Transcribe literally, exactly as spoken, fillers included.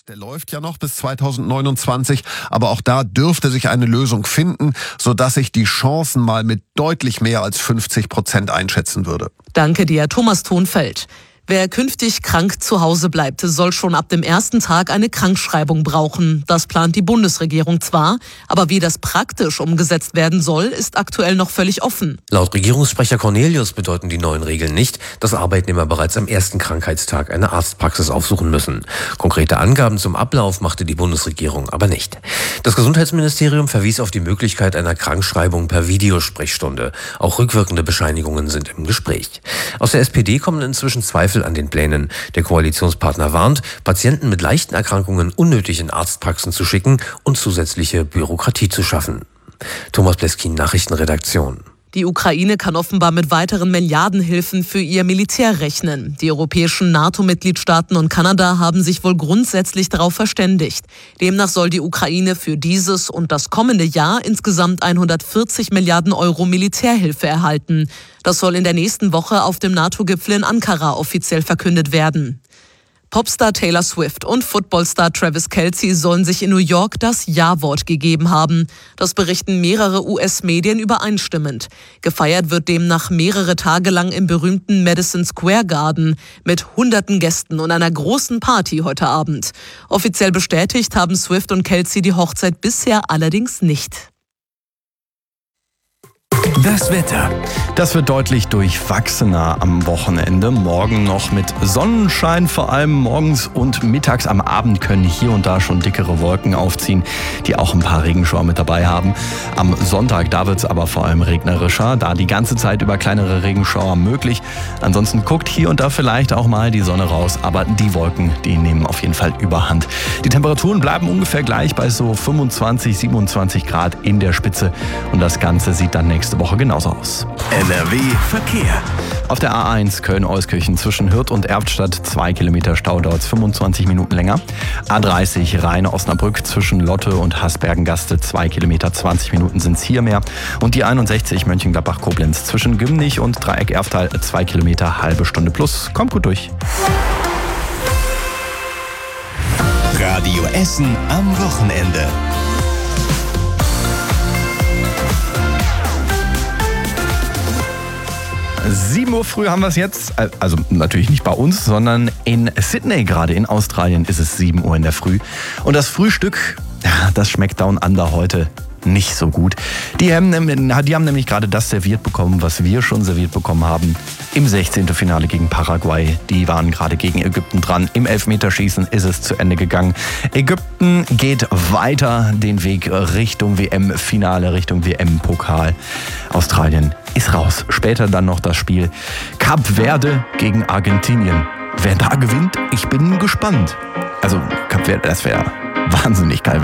Der läuft ja noch bis zweitausendneunundzwanzig, aber auch da dürfte sich eine Lösung finden, sodass ich die Chancen mal mit deutlich mehr als fünfzig Prozent einschätzen würde. Danke dir, Thomas Thonfeld. Wer künftig krank zu Hause bleibt, soll schon ab dem ersten Tag eine Krankschreibung brauchen. Das plant die Bundesregierung zwar, aber wie das praktisch umgesetzt werden soll, ist aktuell noch völlig offen. Laut Regierungssprecher Cornelius bedeuten die neuen Regeln nicht, dass Arbeitnehmer bereits am ersten Krankheitstag eine Arztpraxis aufsuchen müssen. Konkrete Angaben zum Ablauf machte die Bundesregierung aber nicht. Das Gesundheitsministerium verwies auf die Möglichkeit einer Krankschreibung per Videosprechstunde. Auch rückwirkende Bescheinigungen sind im Gespräch. Aus der S P D kommen inzwischen Zweifel an den Plänen. Der Koalitionspartner warnt, Patienten mit leichten Erkrankungen unnötig in Arztpraxen zu schicken und zusätzliche Bürokratie zu schaffen. Thomas Pleskin, Nachrichtenredaktion. Die Ukraine kann offenbar mit weiteren Milliardenhilfen für ihr Militär rechnen. Die europäischen NATO-Mitgliedstaaten und Kanada haben sich wohl grundsätzlich darauf verständigt. Demnach soll die Ukraine für dieses und das kommende Jahr insgesamt hundertvierzig Milliarden Euro Militärhilfe erhalten. Das soll in der nächsten Woche auf dem NATO-Gipfel in Ankara offiziell verkündet werden. Popstar Taylor Swift und Footballstar Travis Kelce sollen sich in New York das Ja-Wort gegeben haben. Das berichten mehrere U S-Medien übereinstimmend. Gefeiert wird demnach mehrere Tage lang im berühmten Madison Square Garden mit hunderten Gästen und einer großen Party heute Abend. Offiziell bestätigt haben Swift und Kelce die Hochzeit bisher allerdings nicht. Das Wetter. Das wird deutlich durchwachsener am Wochenende. Morgen noch mit Sonnenschein, vor allem morgens und mittags. Am Abend können hier und da schon dickere Wolken aufziehen, die auch ein paar Regenschauer mit dabei haben. Am Sonntag, da wird es aber vor allem regnerischer, da die ganze Zeit über kleinere Regenschauer möglich. Ansonsten guckt hier und da vielleicht auch mal die Sonne raus, aber die Wolken, die nehmen auf jeden Fall überhand. Die Temperaturen bleiben ungefähr gleich bei so fünfundzwanzig, siebenundzwanzig Grad in der Spitze und das Ganze sieht dann nächste Woche genauso aus. N R W Verkehr. Auf der A eins Köln-Euskirchen zwischen Hürth und Erftstadt zwei Kilometer Stau, dauert fünfundzwanzig Minuten länger. A dreißig Rhein-Osnabrück zwischen Lotte und Hasbergengaste zwei Kilometer, zwanzig Minuten sind es hier mehr. Und die einundsechzig Mönchengladbach-Koblenz zwischen Gymnich und Dreieck-Erftal zwei Kilometer, halbe Stunde plus. Kommt gut durch. Radio Essen am Wochenende. sieben Uhr früh haben wir es jetzt, also natürlich nicht bei uns, sondern in Sydney gerade, in Australien ist es sieben Uhr in der Früh. Und das Frühstück, ja, das schmeckt Down Under heute nicht so gut. Die haben, die haben nämlich gerade das serviert bekommen, was wir schon serviert bekommen haben im sechzehnten Finale gegen Paraguay. Die waren gerade gegen Ägypten dran. Im Elfmeterschießen ist es zu Ende gegangen. Ägypten geht weiter den Weg Richtung W M-Finale, Richtung W M-Pokal. Australien ist raus. Später dann noch das Spiel Kap Verde gegen Argentinien. Wer da gewinnt, ich bin gespannt. Also Kap Verde, das wäre wahnsinnig geil.